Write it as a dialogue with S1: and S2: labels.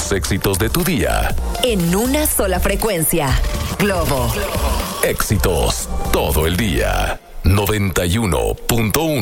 S1: los éxitos de tu día.
S2: En una sola frecuencia. Globo.
S1: Éxitos todo el día. 91.1